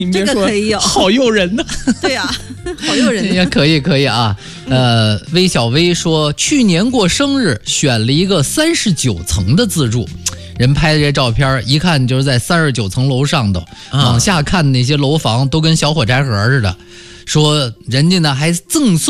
你别说， 这个可以有， 好诱人呢。 对呀、好诱人也可以啊。微小薇说，去年过生日选了一个39层的自助，人拍的这照片一看就是在39层楼上头，往下看那些楼房都跟小火柴盒似的，说人家呢还赠送